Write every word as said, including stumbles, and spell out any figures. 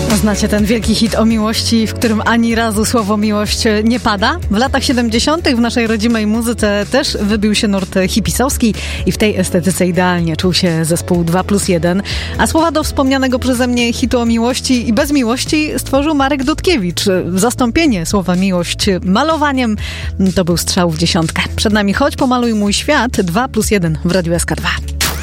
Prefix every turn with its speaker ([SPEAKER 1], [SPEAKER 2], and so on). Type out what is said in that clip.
[SPEAKER 1] Znacie ten wielki hit o miłości, w którym ani razu słowo miłość nie pada? W latach siedemdziesiątych w naszej rodzimej muzyce też wybił się nurt hipisowski i w tej estetyce idealnie czuł się zespół dwa plus jeden. A słowa do wspomnianego przeze mnie hitu o miłości i bez miłości stworzył Marek Dudkiewicz. Zastąpienie słowa miłość malowaniem to był strzał w dziesiątkę. Przed nami Chodź, pomaluj mój świat, dwa plus jeden w Radiu S K dwa.